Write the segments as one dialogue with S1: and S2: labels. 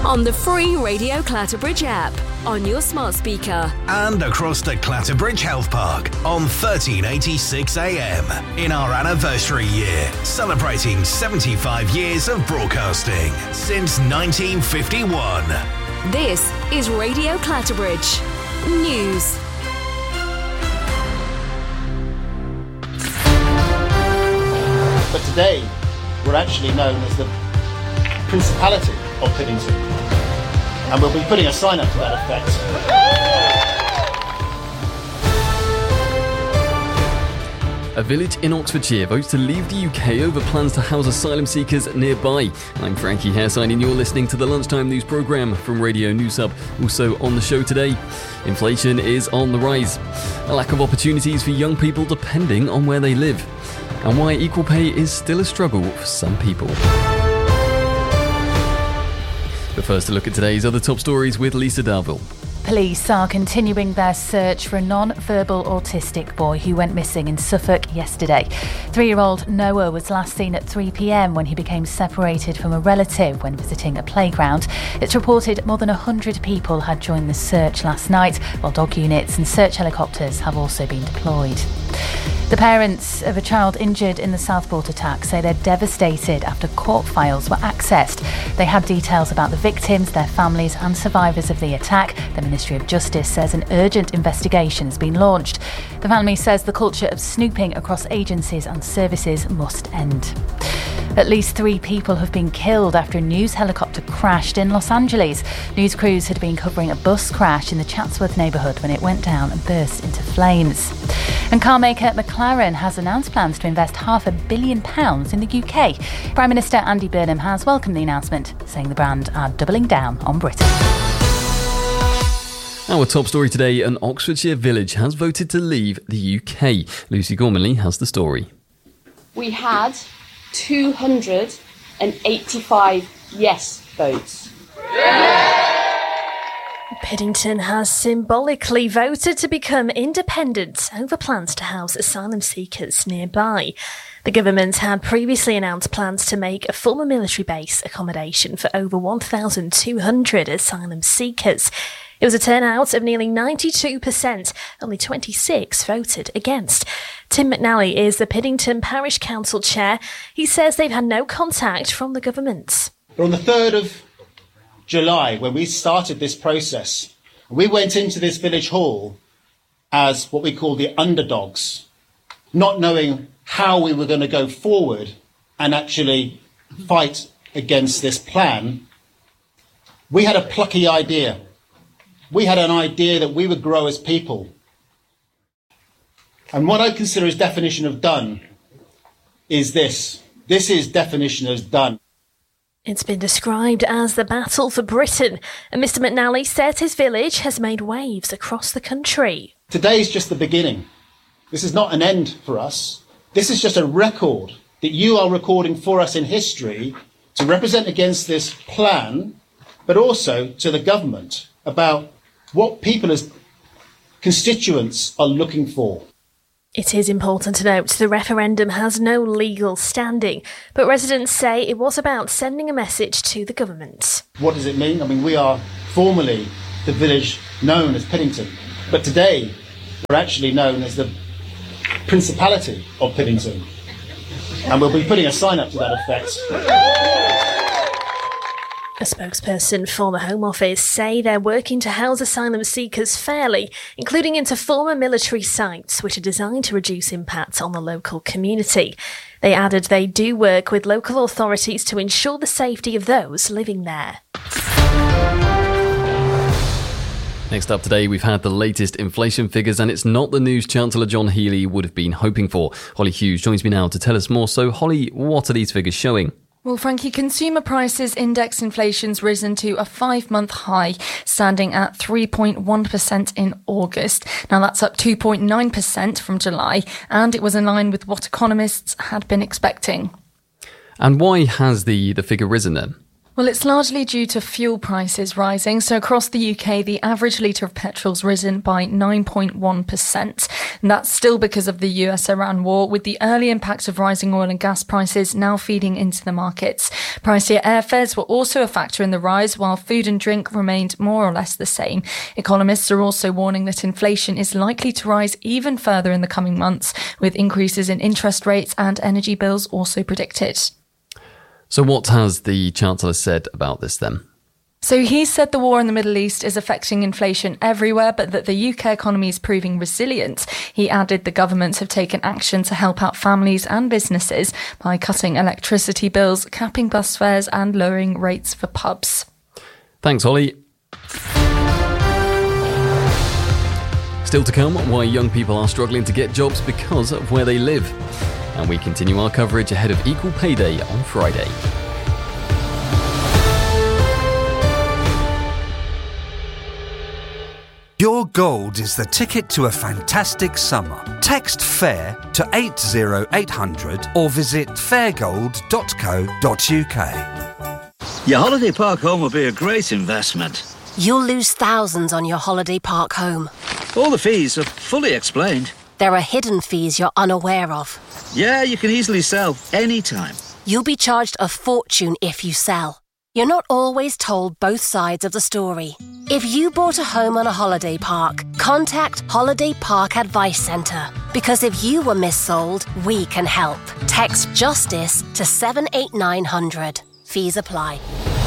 S1: on the free Radio Clatterbridge app, on your smart speaker,
S2: and across the Clatterbridge Health Park on 1386 AM in our anniversary year, celebrating 75 years of broadcasting since 1951.
S1: This is Radio Clatterbridge News.
S3: But today, we're actually known as the Principality of Piddington. And we'll be putting a sign up to that effect.
S4: A village in Oxfordshire votes to leave the UK over plans to house asylum seekers nearby. I'm Frankie Hairsine and you're listening to the Lunchtime News programme from Radio News Hub. Also on the show today, inflation is on the rise. A lack of opportunities for young people depending on where they live. And why equal pay is still a struggle for some people. But first, a look at today's other top stories with Lisa Darville.
S5: Police are continuing their search for a non-verbal autistic boy who went missing in Suffolk yesterday. 3-year-old Noah was last seen at 3 p.m. when he became separated from a relative when visiting a playground. It's reported more than 100 people had joined the search last night, while dog units and search helicopters have also been deployed. The parents of a child injured in the Southport attack say they're devastated after court files were accessed. They had details about the victims, their families and survivors of the attack. The Ministry of Justice says an urgent investigation has been launched. The family says the culture of snooping across agencies and services must end. At least 3 people have been killed after a news helicopter crashed in Los Angeles. News crews had been covering a bus crash in the Chatsworth neighbourhood when it went down and burst into flames. And car maker McLaren has announced plans to invest £500 million in the UK. Prime Minister Andy Burnham has welcomed the announcement, saying the brand are doubling down on Britain.
S4: Our top story today, an Oxfordshire village has voted to leave the UK. Lucy Gormanley has the story.
S6: We had 285 yes votes.
S7: Piddington has symbolically voted to become independent over plans to house asylum seekers nearby. The government had previously announced plans to make a former military base accommodation for over 1,200 asylum seekers. It was a turnout of nearly 92%, only 26 voted against. Tim McNally is the Piddington Parish Council Chair. He says they've had no contact from the government.
S3: But on the 3rd of July, when we started this process, we went into this village hall as what we call the underdogs, not knowing how we were going to go forward and actually fight against this plan. We had a plucky idea. We had an idea that we would grow as people. And what I consider as definition of done is this. This is definition as done.
S7: It's been described as the battle for Britain, and Mr McNally says his village has made waves across the country.
S3: Today's just the beginning. This is not an end for us. This is just a record that you are recording for us in history to represent against this plan, but also to the government about what people as constituents are looking for.
S7: It is important to note the referendum has no legal standing, but residents say it was about sending a message to the government.
S3: What does it mean? I mean, we are formally the village known as Piddington, but today we're actually known as the Principality of Piddington. And we'll be putting a sign up to that effect.
S7: A spokesperson for the Home Office say they're working to house asylum seekers fairly, including into former military sites, which are designed to reduce impact on the local community. They added they do work with local authorities to ensure the safety of those living there.
S4: Next up today, we've had the latest inflation figures, and it's not the news Chancellor John Healey would have been hoping for. Holly Hughes joins me now to tell us more. So, Holly, what are these figures showing?
S8: Well, Frankie, consumer prices index inflation's risen to a 5-month high, standing at 3.1% in August. Now, that's up 2.9% from July, and it was in line with what economists had been expecting.
S4: And why has the figure risen then?
S8: Well, it's largely due to fuel prices rising. So across the UK, the average litre of petrol's risen by 9.1%. And that's still because of the US-Iran war, with the early impact of rising oil and gas prices now feeding into the markets. Pricier airfares were also a factor in the rise, while food and drink remained more or less the same. Economists are also warning that inflation is likely to rise even further in the coming months, with increases in interest rates and energy bills also predicted.
S4: So what has the Chancellor said about this then?
S8: So he said the war in the Middle East is affecting inflation everywhere, but that the UK economy is proving resilient. He added the governments have taken action to help out families and businesses by cutting electricity bills, capping bus fares and lowering rates for pubs.
S4: Thanks, Holly. Still to come, why young people are struggling to get jobs because of where they live. And we continue our coverage ahead of Equal Pay Day on Friday.
S9: Your gold is the ticket to a fantastic summer. Text FAIR to 80800 or visit fairgold.co.uk.
S10: Your holiday park home will be a great investment.
S11: You'll lose thousands on your holiday park home.
S10: All the fees are fully explained.
S11: There are hidden fees you're unaware of.
S10: Yeah, you can easily sell anytime.
S11: You'll be charged a fortune if you sell. You're not always told both sides of the story. If you bought a home on a holiday park, contact Holiday Park Advice Centre. Because if you were missold, we can help. Text JUSTICE to 78900. Fees apply.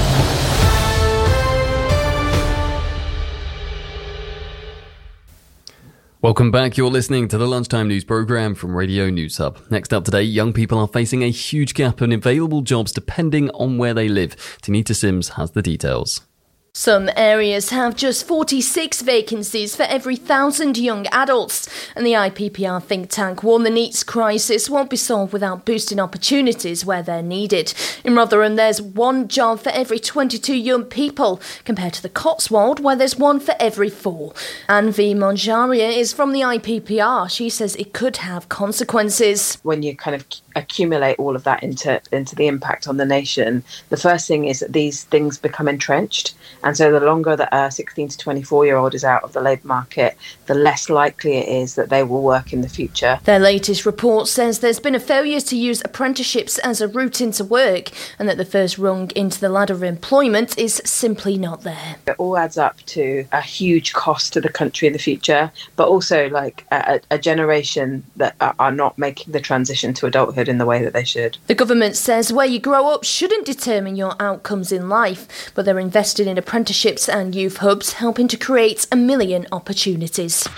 S4: Welcome back. You're listening to the Lunchtime News programme from Radio News Hub. Next up today, young people are facing a huge gap in available jobs depending on where they live. Tanita Sims has the details.
S12: Some areas have just 46 vacancies for every 1,000 young adults, and the IPPR think tank warned the NEETs crisis won't be solved without boosting opportunities where they're needed. In Rotherham, there's one job for every 22 young people, compared to the Cotswold, where there's one for every 4. Anvi Monjaria is from the IPPR. She says it could have consequences.
S13: When you kind of accumulate all of that into the impact on the nation, the first thing is that these things become entrenched. And so the longer that a 16 to 24-year-old is out of the labour market, the less likely it is that they will work in the future.
S12: Their latest report says there's been a failure to use apprenticeships as a route into work, and that the first rung into the ladder of employment is simply not there.
S13: It all adds up to a huge cost to the country in the future, but also like a generation that are not making the transition to adulthood in the way that they should.
S12: The government says where you grow up shouldn't determine your outcomes in life, but they're invested in apprenticeships and youth hubs, helping to create 1 million opportunities.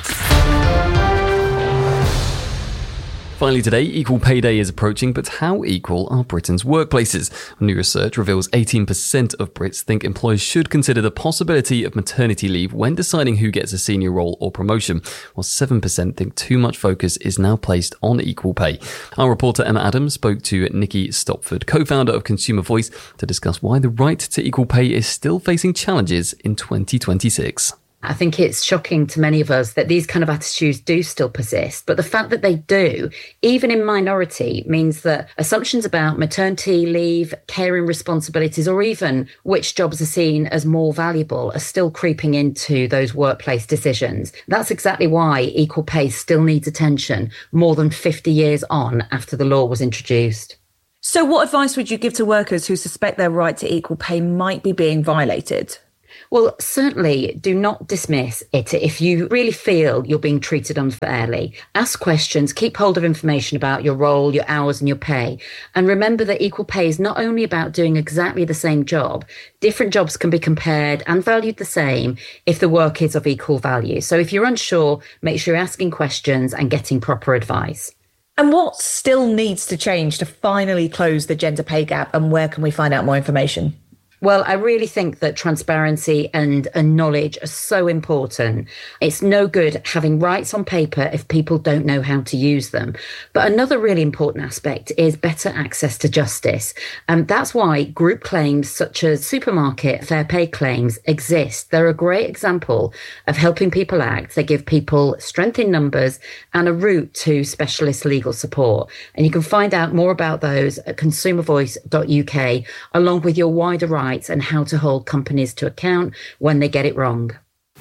S4: Finally today, Equal Pay Day is approaching, but how equal are Britain's workplaces? New research reveals 18% of Brits think employers should consider the possibility of maternity leave when deciding who gets a senior role or promotion, while 7% think too much focus is now placed on equal pay. Our reporter Emma Adams spoke to Nikki Stopford, co-founder of Consumer Voice, to discuss why the right to equal pay is still facing challenges in 2026.
S14: I think it's shocking to many of us that these kind of attitudes do still persist. But the fact that they do, even in minority, means that assumptions about maternity leave, caring responsibilities, or even which jobs are seen as more valuable are still creeping into those workplace decisions. That's exactly why equal pay still needs attention more than 50 years on after the law was introduced.
S15: So what advice would you give to workers who suspect their right to equal pay might be being violated?
S14: Well, certainly do not dismiss it if you really feel you're being treated unfairly. Ask questions, keep hold of information about your role, your hours and your pay. And remember that equal pay is not only about doing exactly the same job. Different jobs can be compared and valued the same if the work is of equal value. So if you're unsure, make sure you're asking questions and getting proper advice.
S15: And what still needs to change to finally close the gender pay gap, and where can we find out more information?
S14: Well, I really think that transparency and knowledge are so important. It's no good having rights on paper if people don't know how to use them. But another really important aspect is better access to justice. And that's why group claims such as supermarket fair pay claims exist. They're a great example of helping people act. They give people strength in numbers and a route to specialist legal support. And you can find out more about those at consumervoice.uk, along with your wider right rights and how to hold companies to account when they get it wrong.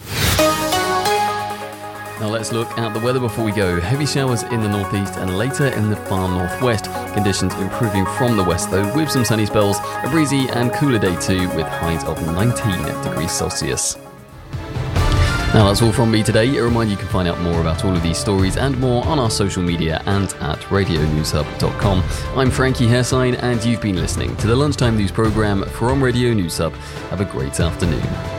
S4: Now let's look at the weather before we go. Heavy showers in the northeast and later in the far northwest. Conditions improving from the west though, with some sunny spells, a breezy and cooler day too, with highs of 19 degrees Celsius. Now that's all from me today. A reminder you can find out more about all of these stories and more on our social media and at radionewshub.com. I'm Frankie Hairsine and you've been listening to the Lunchtime News programme from Radio News Hub. Have a great afternoon.